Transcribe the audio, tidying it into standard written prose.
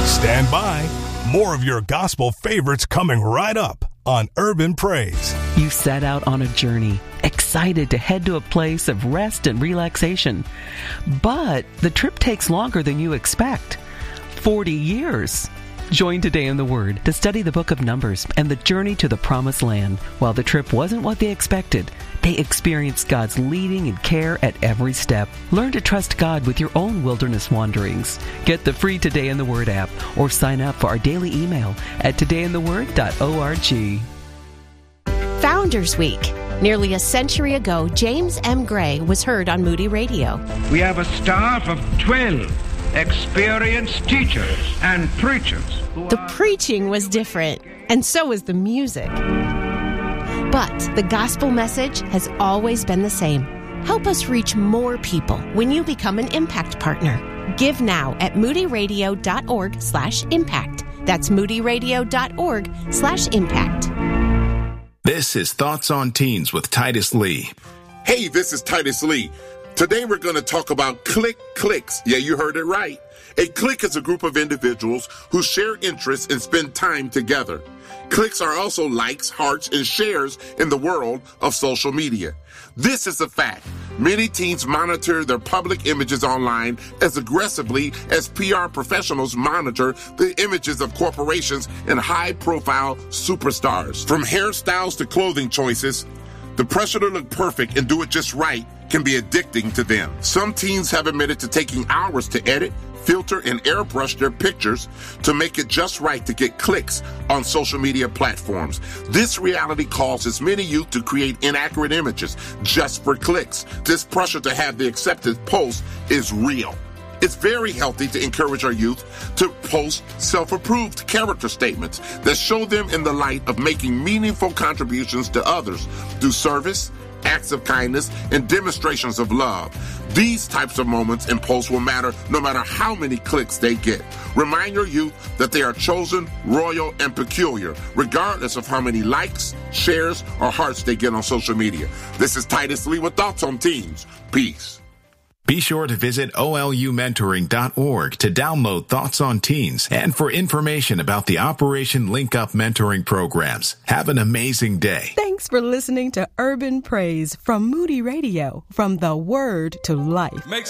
Stand by. More of your gospel favorites coming right up on Urban Praise. You set out on a journey, excited to head to a place of rest and relaxation. But the trip takes longer than you expect. 40 years. Join Today in the Word to study the book of Numbers and the journey to the Promised Land. While the trip wasn't what they expected, they experienced God's leading and care at every step. Learn to trust God with your own wilderness wanderings. Get the free Today in the Word app or sign up for our daily email at todayintheword.org. Founders Week. Nearly a century ago, James M. Gray was heard on Moody Radio. We have a staff of 12 experienced teachers and preachers. The preaching was different, and so was the music. But the gospel message has always been the same. Help us reach more people when you become an Impact Partner. Give now at moodyradio.org/impact. That's moodyradio.org/impact. This is Thoughts on Teens with Titus Lee. Hey, this is Titus Lee. Today we're going to talk about cliques. Yeah, you heard it right. A clique is a group of individuals who share interests and spend time together. Cliques are also likes, hearts, and shares in the world of social media. This is a fact. Many teens monitor their public images online as aggressively as PR professionals monitor the images of corporations and high-profile superstars. From hairstyles to clothing choices, the pressure to look perfect and do it just right can be addicting to them. Some teens have admitted to taking hours to edit, filter, and airbrush their pictures to make it just right to get clicks on social media platforms. This reality causes many youth to create inaccurate images just for clicks. This pressure to have the accepted post is real. It's very healthy to encourage our youth to post self-approved character statements that show them in the light of making meaningful contributions to others through service, acts of kindness, and demonstrations of love. These types of moments and posts will matter no matter how many clicks they get. Remind your youth that they are chosen, royal, and peculiar, regardless of how many likes, shares, or hearts they get on social media. This is Titus Lee with Thoughts on Teens. Peace. Be sure to visit olumentoring.org to download Thoughts on Teens and for information about the Operation Link Up mentoring programs. Have an amazing day. Thanks for listening to Urban Praise from Moody Radio, from the Word to Life.